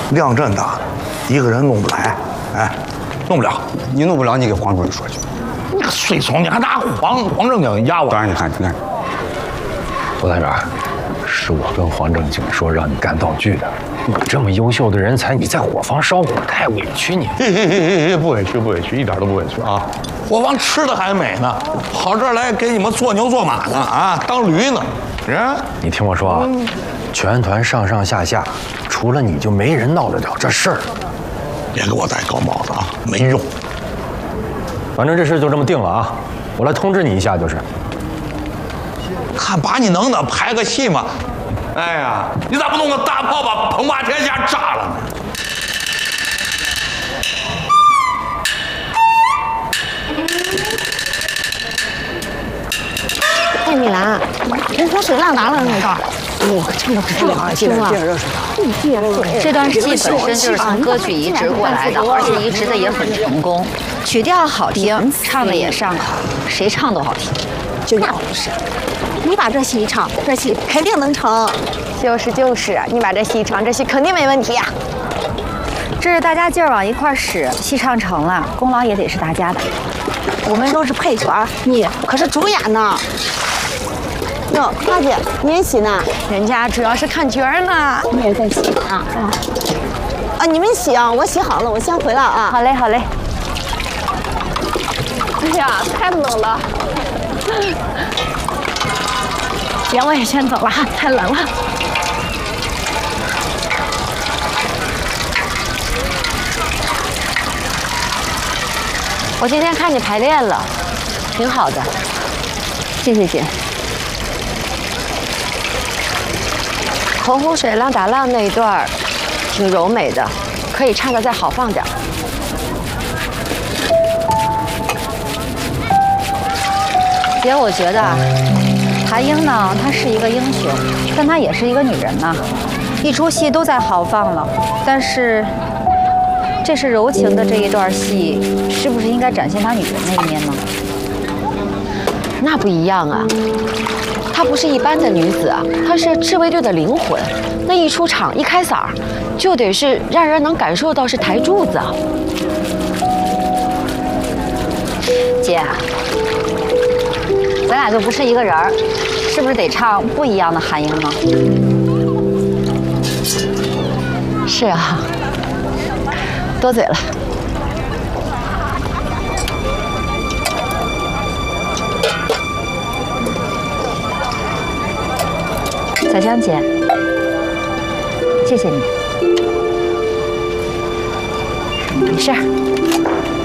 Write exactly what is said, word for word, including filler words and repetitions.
量这么大，一个人弄不来，哎，弄不了。 你弄不了，你给黄主任说去。 你个水虫，你还拿黄黄正经压我？ 当然，你看，你看， 胡团长，是我跟黄正经说让你干道具的。你这么优秀的人才，你在伙房烧火，太委屈你。 嘿嘿嘿嘿，不委屈，不委屈，一点都不委屈啊！伙房吃的还美呢，跑这儿来给你们做牛做马呢啊，当驴呢。人， 你听我说啊，嗯、全团上上下下，除了你就没人闹得了这事儿。 别给我戴高帽子啊，没用。 反正这事就这么定了啊，我来通知你一下就是。 看把你能的，拍个戏嘛。哎呀，你咋不弄个大炮把彭霸天家炸了呢？ 哎，米兰，洪湖水浪达了那段，哇，唱的可好听了。 这段戏本身就是从歌曲移植过来的，而且移植的也很成功，曲调好听，唱的也上口，谁唱都好听。 那不是，你把这戏一唱，这戏肯定能成。 就是就是，你把这戏一唱，这戏肯定没问题啊。 这是大家劲儿往一块儿使，戏唱成了，功劳也得是大家的。 我们都是配角，你可是主演呢。哟，花姐，你也洗呢？ 人家主要是看角呢。 你也在洗啊？啊，啊，你们洗啊，我洗好了，我先回了啊。 好嘞，好嘞。哎呀，太冷了。行，我也先走了哈，太冷了。我今天看你排练了，挺好的，谢谢姐。洪湖水浪打浪那一段挺柔美的，可以唱得再豪放点。 姐，我觉得韩英呢，她是一个英雄，但她也是一个女人呐。一出戏都在豪放了，但是这是柔情的这一段戏，是不是应该展现她女人那一面呢？ 那不一样啊，她不是一般的女子啊，她是赤卫队的灵魂。那一出场一开嗓，就得是让人能感受到是台柱子啊。 姐。咱俩就不是一个人儿，是不是得唱不一样的韩英呢？ 是啊，多嘴了。 小香姐，谢谢你。 没事儿。